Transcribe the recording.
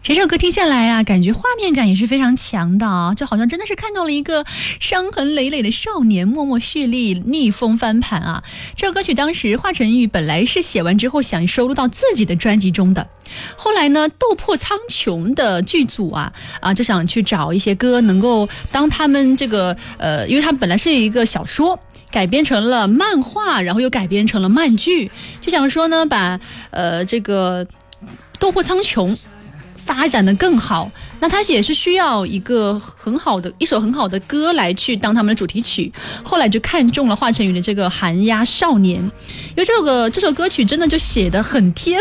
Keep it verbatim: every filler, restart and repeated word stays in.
这首歌听下来啊，感觉画面感也是非常强的啊，就好像真的是看到了一个伤痕累累的少年默默蓄力逆风翻盘啊。这首歌曲当时华晨宇本来是写完之后想收录到自己的专辑中的，后来呢斗破苍穹的剧组啊啊就想去找一些歌能够当他们这个呃，因为它本来是一个小说改编成了漫画，然后又改编成了漫剧，就想说呢把呃这个斗破苍穹发展的更好，那它也是需要一个很好的一首很好的歌来去当他们的主题曲。后来就看中了华晨宇的这个寒鸦少年，因为这个这首歌曲真的就写得很贴